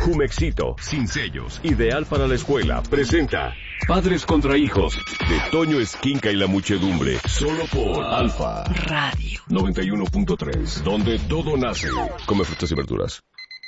Jumexito, sin sellos, ideal para la escuela, presenta Padres contra Hijos, de Toño Esquinca y la muchedumbre, solo por Alfa Radio 91.3, donde todo nace. Come frutas y verduras.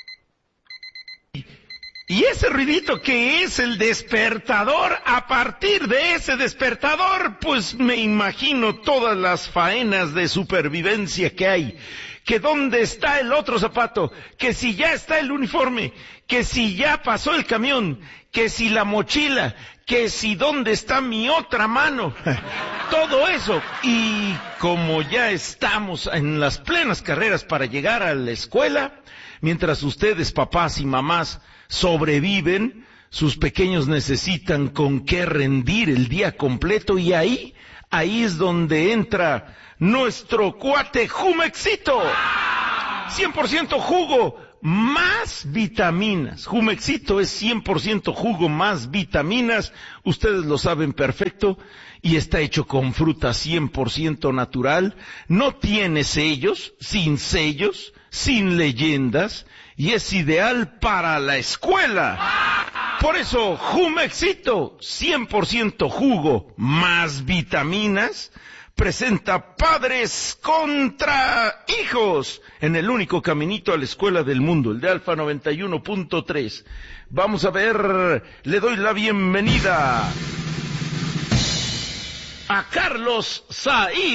Y ese ruidito que es el despertador, a partir de ese despertador, pues me imagino todas las faenas de supervivencia que hay. Que dónde está el otro zapato, que si ya está el uniforme, que si ya pasó el camión, que si la mochila, que si dónde está mi otra mano. Todo eso. Y como ya estamos en las plenas carreras para llegar a la escuela, mientras ustedes, papás y mamás, sobreviven, sus pequeños necesitan con qué rendir el día completo, y ahí es donde entra nuestro cuate Jumexito. 100% jugo, más vitaminas. Jumexito es 100% jugo más vitaminas, ustedes lo saben perfecto, y está hecho con fruta 100% natural, no tiene sellos, sin leyendas, y es ideal para la escuela. Por eso, Jumexito, 100% jugo más vitaminas, presenta Padres contra Hijos, en el único caminito a la escuela del mundo, el de Alfa 91.3. Vamos a ver, le doy la bienvenida a Carlos Said.